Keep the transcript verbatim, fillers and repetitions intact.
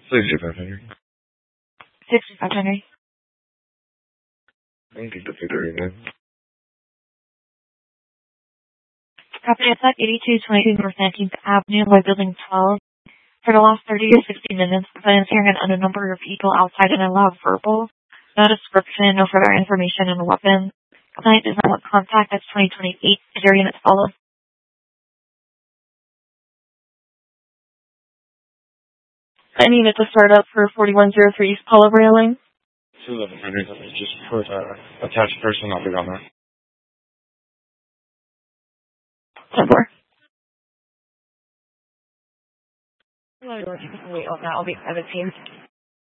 Please do five hundred. sixty-five hundred. Thank you, the figure again. Copy, it's at eighty-two twenty-two North nineteenth Avenue by Building twelve. For the last thirty to sixty minutes, the client is hearing an unknown number of people outside in a loud verbal. No description, no further information on the weapon. The client does not want contact. That's twenty twenty-eight. Is your unit follow? I need it to start up for forty-one oh three East Polo Railing. two eleven hundred. Just put uh, attached person. I'll be on that. ten four. Hello, George. You can wait on that. I'll be seventeen.